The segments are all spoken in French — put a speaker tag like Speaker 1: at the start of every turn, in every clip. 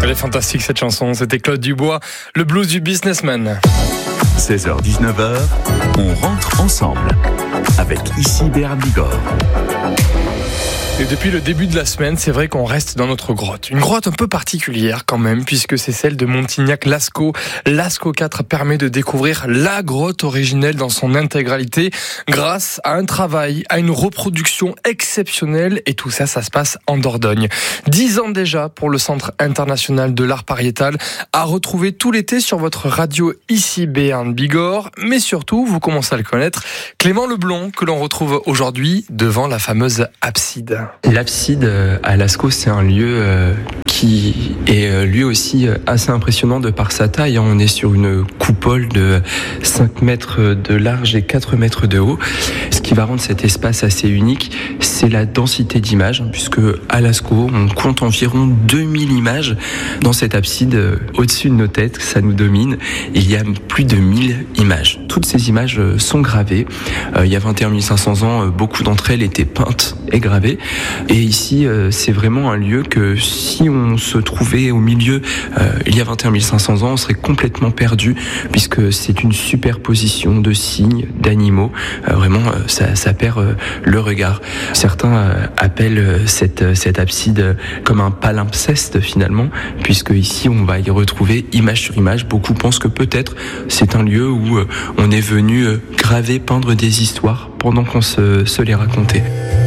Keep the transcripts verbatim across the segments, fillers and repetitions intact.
Speaker 1: Elle est fantastique cette chanson, c'était Claude Dubois, le blues du businessman.
Speaker 2: seize heures dix-neuf heures, on rentre ensemble avec ici Béarn Bigorre.
Speaker 1: Et depuis le début de la semaine, c'est vrai qu'on reste dans notre grotte. Une grotte un peu particulière quand même, puisque c'est celle de Montignac-Lascaux. Lascaux quatre permet de découvrir la grotte originelle dans son intégralité, grâce à un travail, à une reproduction exceptionnelle, et tout ça, ça se passe en Dordogne. Dix ans déjà pour le Centre international de l'art pariétal, à retrouver tout l'été sur votre radio ici Béarn Bigorre, mais surtout, vous commencez à le connaître, Clément Leblond, que l'on retrouve aujourd'hui devant la fameuse abside.
Speaker 3: L'abside à Lascaux, c'est un lieu qui est lui aussi assez impressionnant de par sa taille. On est sur une coupole de cinq mètres de large et quatre mètres de haut. Ce qui va rendre cet espace assez unique, c'est la densité d'images, puisque à Lascaux, on compte environ deux mille images dans cette abside au-dessus de nos têtes. Ça nous domine. Il y a plus de mille images. Toutes ces images sont gravées. Il y a vingt et un mille cinq cents ans, beaucoup d'entre elles étaient peintes et gravées. Et ici, euh, c'est vraiment un lieu que si on se trouvait au milieu euh, il y a vingt et un mille cinq cents ans, on serait complètement perdu, puisque c'est une superposition de signes, d'animaux. Euh, vraiment, euh, ça, ça perd euh, le regard. Certains euh, appellent cette, cette abside comme un palimpseste finalement, puisque ici, on va y retrouver image sur image. Beaucoup pensent que peut-être c'est un lieu où euh, on est venu euh, graver, peindre des histoires pendant qu'on se, se les racontait.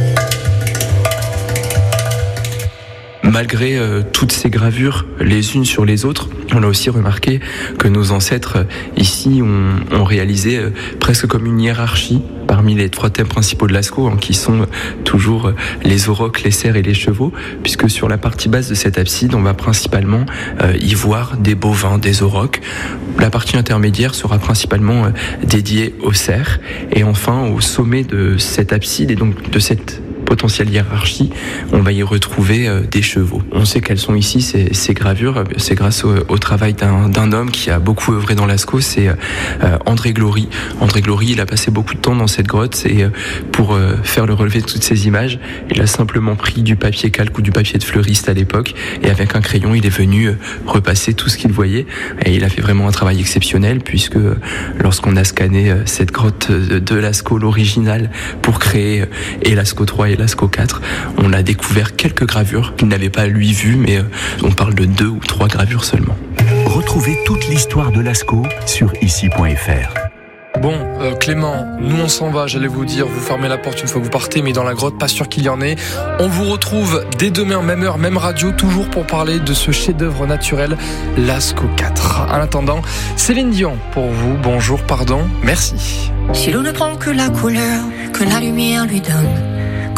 Speaker 3: Malgré euh, toutes ces gravures les unes sur les autres, on a aussi remarqué que nos ancêtres euh, ici ont, ont réalisé euh, presque comme une hiérarchie parmi les trois thèmes principaux de Lascaux, hein, qui sont euh, toujours euh, les aurochs, les cerfs et les chevaux, puisque sur la partie basse de cette abside, on va principalement euh, y voir des bovins, des aurochs. La partie intermédiaire sera principalement euh, dédiée aux cerfs, et enfin au sommet de cette abside et donc de cette potentielle hiérarchie, on va y retrouver euh, des chevaux. On sait quelles sont ici ces, ces gravures, c'est grâce au, au travail d'un, d'un homme qui a beaucoup œuvré dans Lascaux, c'est euh, André Glory. André Glory, il a passé beaucoup de temps dans cette grotte et euh, pour euh, faire le relevé de toutes ces images, il a simplement pris du papier calque ou du papier de fleuriste à l'époque et avec un crayon, il est venu euh, repasser tout ce qu'il voyait et il a fait vraiment un travail exceptionnel puisque euh, lorsqu'on a scanné euh, cette grotte de, de Lascaux, l'original, pour créer euh, et Lascaux trois et Lascaux quatre, on a découvert quelques gravures qu'il n'avait pas lui vues, mais euh, on parle de deux ou trois gravures seulement.
Speaker 2: Retrouvez toute l'histoire de Lascaux sur ici point f r.
Speaker 1: Bon, euh, Clément, nous on s'en va, j'allais vous dire, vous fermez la porte une fois que vous partez, mais dans la grotte, pas sûr qu'il y en ait. On vous retrouve dès demain, même heure, même radio, toujours pour parler de ce chef-d'œuvre naturel, Lascaux quatre. En attendant, Céline Dion, pour vous, bonjour, pardon, merci.
Speaker 4: Si l'on ne prend que la couleur que la lumière lui donne,